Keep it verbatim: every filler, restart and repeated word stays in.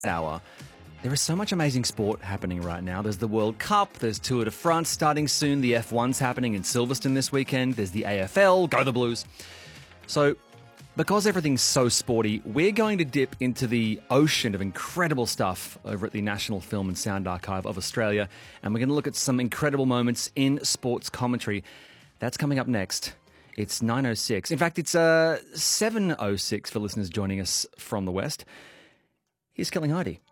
hour. There is so much amazing sport happening right now. There's the World Cup, there's Tour de France starting soon, the F one's happening in Silverstone this weekend, there's the A F L, go the Blues. So, because everything's so sporty, we're going to dip into the ocean of incredible stuff over at the National Film and Sound Archive of Australia, and we're going to look at some incredible moments in sports commentary. That's coming up next. It's nine oh six. In fact, it's uh, seven oh six for listeners joining us from the West. Here's Kelly Heidi.